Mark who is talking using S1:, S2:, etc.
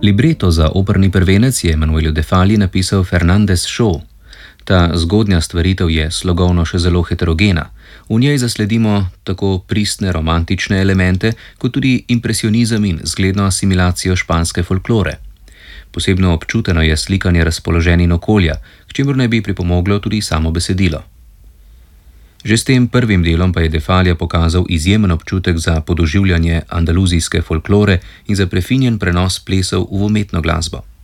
S1: Libreto za operni prvenec je Manuelu De Fali napisal Fernandez Shaw. Ta zgodnja stvaritev je slogovno še zelo heterogena. V njej zasledimo tako pristne romantične elemente, kot tudi impresionizem in zgledno asimilacijo španske folklore. Posebno občuteno je slikanje razpoloženj in okolja, k čemur naj bi pripomoglo tudi samo besedilo. Že s tem prvim delom pa je De Fali pokazal izjemen občutek za podoživljanje andaluzijske folklore in za prefinjen prenos plesov v umetno glasbo.